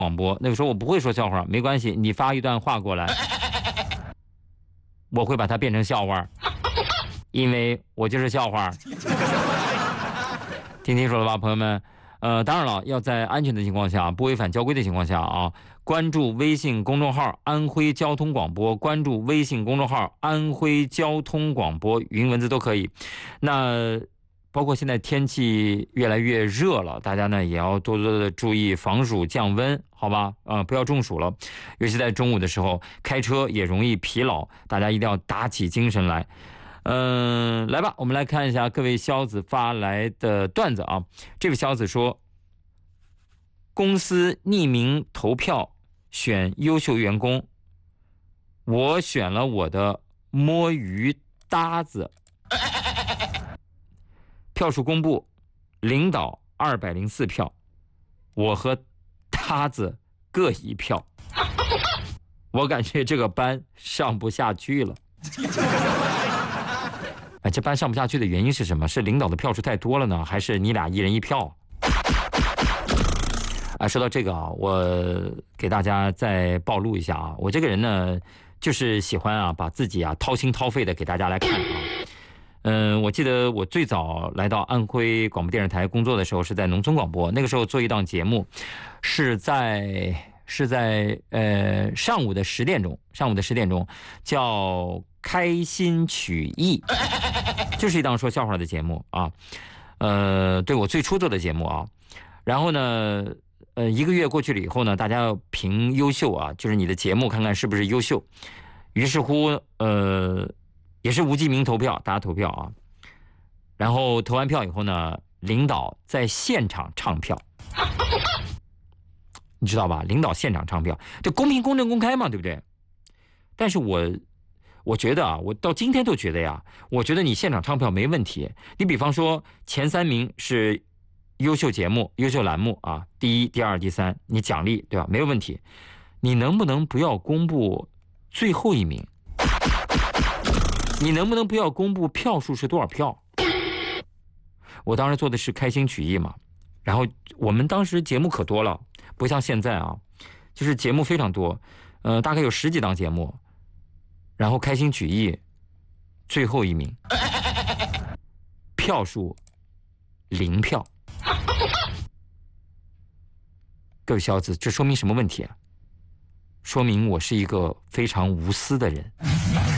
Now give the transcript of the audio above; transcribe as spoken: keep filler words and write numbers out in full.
广播，那个时候我不会说笑话，没关系，你发一段话过来，我会把它变成笑话，因为我就是笑话。听清楚了吧，朋友们？呃，当然了，要在安全的情况下，不违反交规的情况下啊，关注微信公众号安徽交通广播，关注微信公众号安徽交通广播，语音文字都可以。那包括现在天气越来越热了，大家呢也要多多的注意防暑降温，好吧？呃，不要中暑了，尤其在中午的时候开车也容易疲劳，大家一定要打起精神来。嗯，来吧，我们来看一下各位肖子发来的段子啊。这位肖子说，公司匿名投票选优秀员工，我选了我的摸鱼搭子。票数公布，领导二百零四票，我和搭子各一票。我感觉这个班上不下去了。哎，这班上不下去的原因是什么？是领导的票数太多了呢，还是你俩一人一票？啊，说到这个啊，我给大家再暴露一下啊，我这个人呢，就是喜欢啊，把自己啊掏心掏肺的给大家来看啊。嗯，我记得我最早来到安徽广播电视台工作的时候是在农村广播，那个时候做一档节目，是在是在呃上午的十点钟，上午的十点钟叫开心曲艺，就是一档说笑话的节目啊。呃，对，我最初做的节目啊。然后呢，呃，一个月过去了以后呢，大家要评优秀啊，就是你的节目看看是不是优秀。于是乎，呃。也是无记名投票，大家投票啊。然后投完票以后呢，领导在现场唱票，你知道吧？领导现场唱票，这公平、公正、公开嘛，对不对？但是我我觉得啊，我到今天都觉得呀，我觉得你现场唱票没问题。你比方说前三名是优秀节目、优秀栏目啊，第一、第二、第三，你奖励对吧？没有问题。你能不能不要公布最后一名？你能不能不要公布票数是多少票？我当时做的是开心曲艺嘛，然后我们当时节目可多了，不像现在啊，就是节目非常多，呃，大概有十几档节目，然后开心曲艺最后一名，票数零票。各位小子，这说明什么问题啊？说明我是一个非常无私的人。